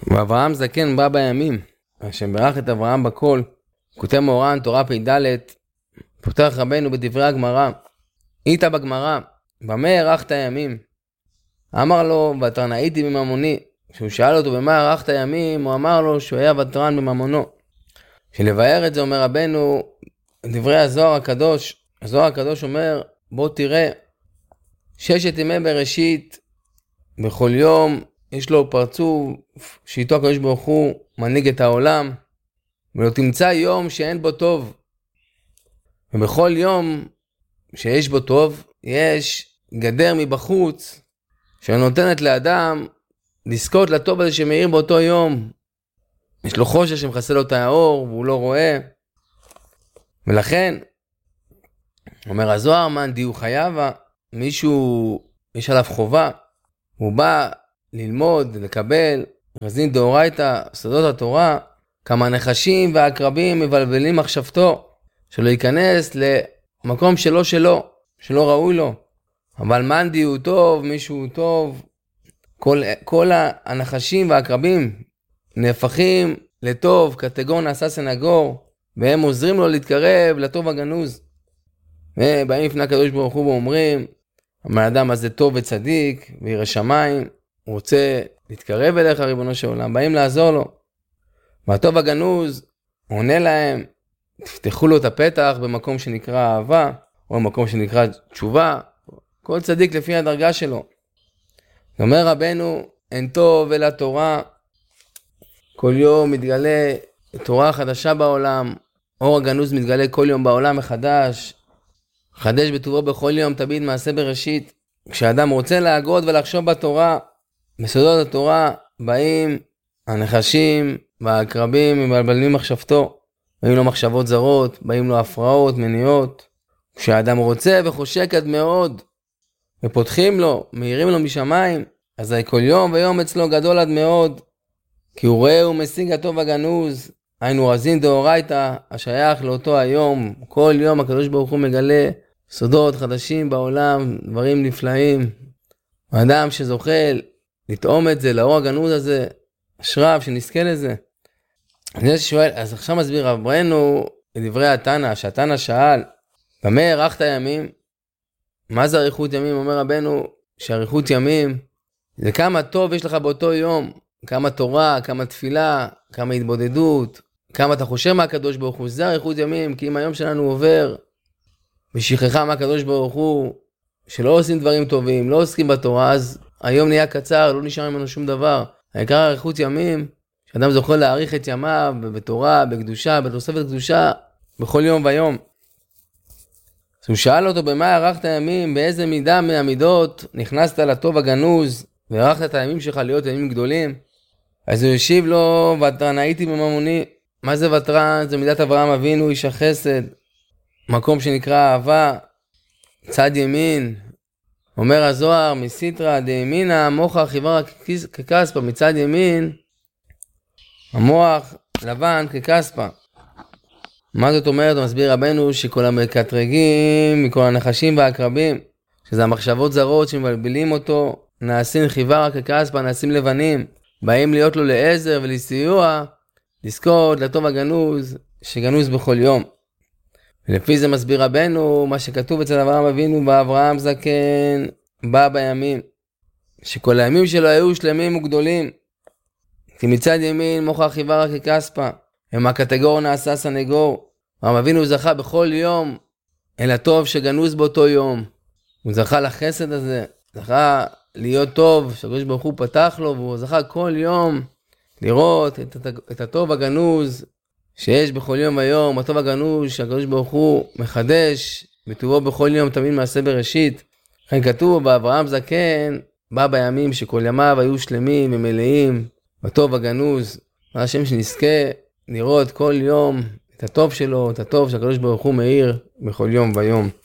ואברהם זקן בא בימים, השם ברך את אברהם בכל, כותב מורן תורה פ"ד, פותח רבנו בדברי הגמרא, איתה בגמרא, במה הארכת ימים? אמר לו, ותרן הייתי בממוני. כשהוא שאל אותו במה הארכת ימים, הוא אמר לו שהוא היה ותרן בממונו. שלבאר את זה אומר רבנו, דברי הזוהר הקדוש, הזוהר הקדוש אומר, בוא תראה, 6 ימי בראשית, בכל יום יש לו פרצוף, שאיתו הקדוש ברוך הוא מנהיג את העולם, ולא תמצא יום שאין בו טוב. ובכל יום שיש בו טוב, יש גדר מבחוץ, שנותנת לאדם לזכות לטוב הזה שמאיר באותו יום. יש לו חושך שמחסל לו את האור, והוא לא רואה. ולכן, אומר הזוהר, מאן דיהו חייבה, מישהו, יש עליו חובה, הוא בא ללמוד, לקבל, רזין דאורייתא, סודות התורה, כמה נחשים והעקרבים מבלבלים מחשבתו, שלא ייכנס למקום שלא ראוי לו. אבל מאן דיהו טוב, מישהו טוב, כל הנחשים והעקרבים נהפכים לטוב, קטגור נעשה סנגור, והם עוזרים לו להתקרב לטוב הגנוז. ובאים לפני הקדוש ברוך הוא ואומרים, האדם הזה טוב וצדיק, וירא שמיים, הוא רוצה להתקרב אליך ריבונו של עולם, באים לעזור לו. והטוב הגנוז עונה להם, תפתחו לו את הפתח במקום שנקרא אהבה, או במקום שנקרא תשובה, כל צדיק לפי הדרגה שלו. אומר רבנו, אין טוב אלא תורה, כל יום מתגלה תורה חדשה בעולם, אור הגנוז מתגלה כל יום בעולם מחדש, חדש בטובו בכל יום, תמיד מעשה בראשית. כשאדם רוצה להגות ולחשוב בתורה, בסודות התורה, באים הנחשים והעקרבים מבלבלים מחשבתו, באים לו מחשבות זרות, באים לו הפרעות, מניעות. כשאדם רוצה וחושק עד מאוד, ופותחים לו, מאירים לו משמיים, אז כל יום ויום אצלו גדול עד מאוד, כי הוא רואה ומשיג הטוב הגנוז, היינו רזין דאורייתא, השייך לאותו היום. כל יום הקדוש ברוך הוא מגלה סודות חדשים בעולם, דברים נפלאים. האדם שזוכל לטעום את זה, לאור הגנוז הזה, אשריו שנזכה לזה. אז עכשיו מסביר רבנו לדברי התנא, שהתנא שאל, במה הארכת ימים? מה זה אריכות ימים? אומר רבנו שאריכות ימים זה כמה טוב יש לך באותו יום, כמה תורה, כמה תפילה, כמה התבודדות, כמה אתה חושב מהקדוש ברוך הוא. זה אריכות ימים, כי אם היום שלנו עובר בשכחה מהקדוש ברוך הוא, שלא עושים דברים טובים, לא עוסקים בתורה, אז היום נהיה קצר, לא נשאר ממנו שום דבר. העיקר אריכות ימים, שאדם זוכל להאריך את ימיו בתורה, בקדושה, בתוספת קדושה, בכל יום ויום. אז הוא שאל אותו, במה הארכת ימים? באיזה מידה מהמידות נכנסת לטוב הגנוז, והארכת את הימים שלך להיות ימים גדולים? אז הוא השיב לו, ותרן הייתי בממוני. מה זה ותרן? זה מידת אברהם אבינו, איש החסד, מקום שנקרא אהבה, צד ימין. אומר הזוהר, מסיטרא דימינא מוחא חיוורא ככספא, מצד ימין המוח לבן ככספא. מה זאת אומרת? הוא מסביר רבנו שכל המקטרגים, מכל הנחשים והעקרבים, שזה המחשבות זרות שמבלבלים אותו, נעשים חיוורא ככספא, נעשים לבנים, באים להיות לו לעזר ולסיוע, לזכות לטוב הגנוז, שגנוז בכל יום. ולפי זה מסביר רבנו מה שכתוב אצל אברהם אבינו, ואברהם זקן בא בימים, שכל הימים שלו היו שלמים וגדולים, כי מצד ימין מוחא חיוורא ככספא, הם הקטגור נעשה סנגור. אברהם אבינו זכה בכל יום אל הטוב שגנוז באותו יום, הוא זכה לחסד הזה, זכה להיות טוב, שהקדוש ברוך הוא פתח לו, והוא זכה כל יום לראות את הטוב הגנוז שיש בכל יום ויום, הטוב הגנוז שהקדוש ברוך הוא מחדש בטובו בכל יום, תמיד מעשה בראשית. לכן כתוב, באברהם זקן בא בימים שכל ימיו היו שלמים ומלאים בטוב הגנוז. השם שנזכה לראות כל יום את הטוב שלו, את הטוב שהקדוש ברוך הוא מאיר בכל יום ויום.